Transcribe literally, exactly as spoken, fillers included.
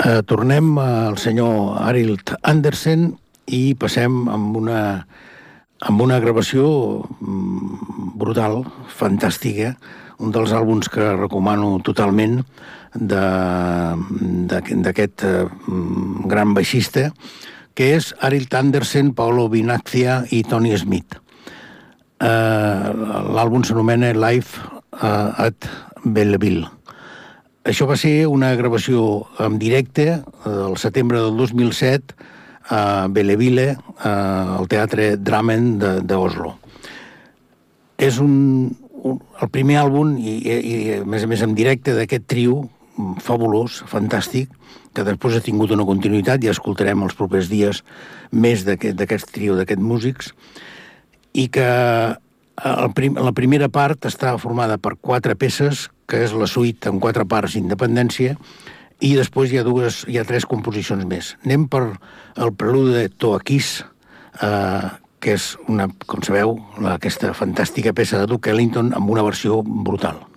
Eh, tornem al senyor Arild Andersen i passem amb una, amb una gravació brutal, fantàstica, un dels àlbums que recomano totalment d'aquest gran baixista, que és Arild Andersen, Paolo Vinazia i Tony Smith. Eh, l'àlbum s'anomena Live at Belleville. Això va ser una gravació en directe el setembre del dos mil set a Belleville, al Teatre Drammen d'Oslo. És un, un, el primer àlbum, i, i a més a més en directe, d'aquest trio fabulós, fantàstic, que després ha tingut una continuïtat i escoltarem els propers dies més d'aquest trio, d'aquests músics, i que el prim, la primera part està formada per quatre peces, que és la suite en quatre parts Independència, i després hi ha, dues, hi ha tres composicions més. Anem per el preludi de Toakis, eh, que és, una, com sabeu, aquesta fantàstica peça de Duke Ellington amb una versió brutal.